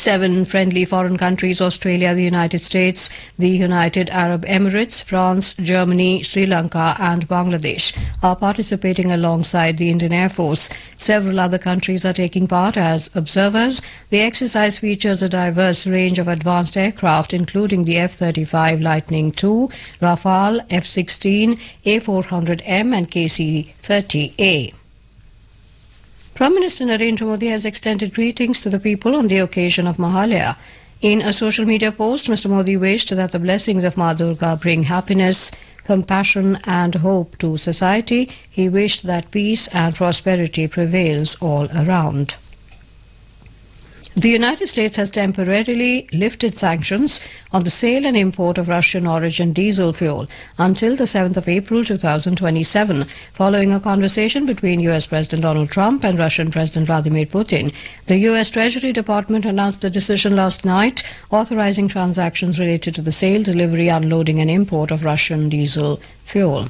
Seven friendly foreign countries, Australia, the United States, the United Arab Emirates, France, Germany, Sri Lanka and Bangladesh, are participating alongside the Indian Air Force. Several other countries are taking part as observers. The exercise features a diverse range of advanced aircraft, including the F-35 Lightning II, Rafale, F-16, A400M and KC-30A. Prime Minister Narendra Modi has extended greetings to the people on the occasion of Mahalaya. In a social media post, Mr. Modi wished that the blessings of Ma Durga bring happiness, compassion and hope to society. He wished that peace and prosperity prevails all around. The United States has temporarily lifted sanctions on the sale and import of Russian origin diesel fuel until the 7th of April 2027, following a conversation between US President Donald Trump and Russian President Vladimir Putin. The US Treasury Department announced the decision last night, authorizing transactions related to the sale, delivery, unloading and import of Russian diesel fuel.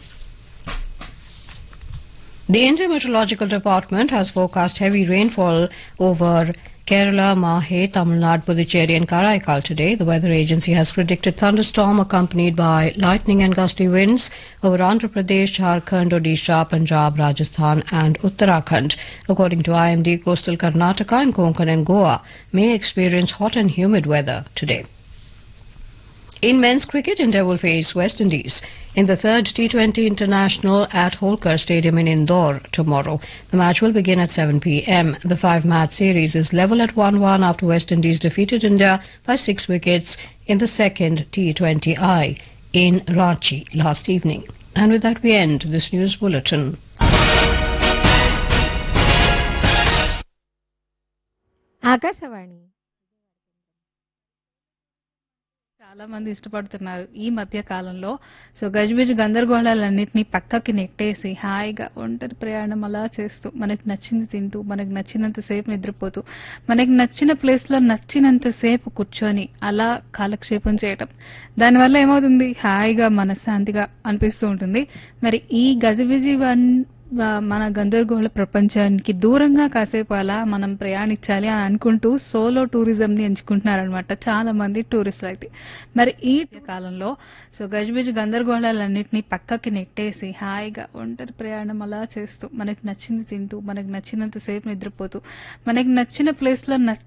The Indian Meteorological Department has forecast heavy rainfall over Kerala, Mahe, Tamil Nadu, Puducherry and Karaikal today. The weather agency has predicted thunderstorm accompanied by lightning and gusty winds over Andhra Pradesh, Jharkhand, Odisha, Punjab, Rajasthan and Uttarakhand. According to IMD, coastal Karnataka and Konkan and Goa may experience hot and humid weather today. In men's cricket, India will face West Indies in the third T20 International at Holkar Stadium in Indore tomorrow. The match will begin at 7 p.m. The five-match series is level at 1-1 after West Indies defeated India by 6 wickets in the second T20I in Ranchi last evening. And with that, we end this news bulletin. Akashvani చాలా మంది ఇష్టపడుతున్నారు ఈ మధ్య కాలంలో. So గజిబిజి గందరగోళాలన్నింటినీ పక్కకి నెట్టేసి హాయిగా ఒంటరి ప్రయాణం అలా చేస్తూ మనకి నచ్చింది తింటూ మనకి నచ్చినంత సేపు నిద్రపోతూ మనకి నచ్చిన ప్లేస్ లో నచ్చినంత సేపు కూర్చొని అలా కాలక్షేపం చేయటం, దానివల్ల ఏమవుతుంది, హాయిగా మనశ్శాంతిగా అనిపిస్తూ ఉంటుంది. మరి ఈ గజిబిజి మన గందరగోళ ప్రపంచానికి దూరంగా కాసేపు అలా మనం ప్రయాణించాలి అని అనుకుంటూ సోలో టూరిజం ని ఎంచుకుంటున్నారనమాట చాలా మంది టూరిస్టులు అయితే. మరి ఈ కాలంలో సో గజిబిజి గందరగోళాలన్నింటినీ పక్కకి నెట్టేసి హాయిగా ఒంటరి ప్రయాణం అలా చేస్తూ మనకి నచ్చింది తింటూ మనకి నచ్చినంత సేపు నిద్రపోతూ మనకి నచ్చిన ప్లేస్ లో